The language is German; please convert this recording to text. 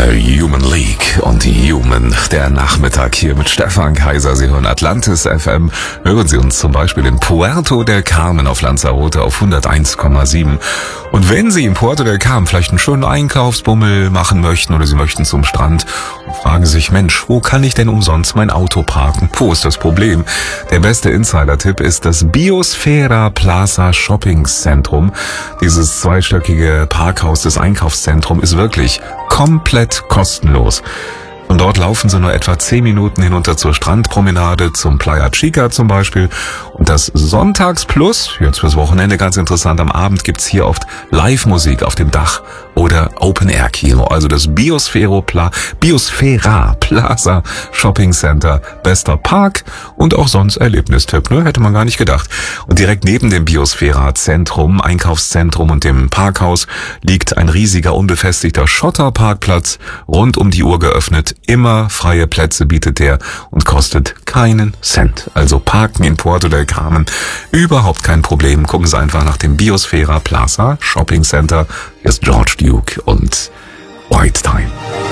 Human League und Human, der Nachmittag hier mit Stefan Kaiser. Sie hören Atlantis FM. Hören Sie uns zum Beispiel in Puerto del Carmen auf Lanzarote auf 101,7. Und wenn Sie in Puerto del Carmen vielleicht einen schönen Einkaufsbummel machen möchten oder Sie möchten zum Strand und fragen sich, Mensch, wo kann ich denn umsonst mein Auto parken? Wo ist das Problem? Der beste Insider-Tipp ist das Biosfera Plaza Shoppingzentrum. Dieses zweistöckige Parkhaus des Einkaufszentrums ist wirklich komplett kostenlos. Von dort laufen Sie nur etwa 10 Minuten hinunter zur Strandpromenade, zum Playa Chica zum Beispiel. Und das Sonntags Plus, jetzt fürs Wochenende ganz interessant, am Abend gibt's hier oft Live-Musik auf dem Dach oder Open-Air-Kino. Also das Biosfera Plaza Shopping Center, bester Park und auch sonst Erlebnistipp, ne? Hätte man gar nicht gedacht. Und direkt neben dem Biosfera Zentrum, Einkaufszentrum und dem Parkhaus liegt ein riesiger unbefestigter Schotterparkplatz, rund um die Uhr geöffnet. Immer freie Plätze bietet der und kostet keinen Cent. Also Parken in Puerto del Carmen überhaupt kein Problem. Gucken Sie einfach nach dem Biosfera Plaza Shopping Center. Hier ist George Duke und White Time.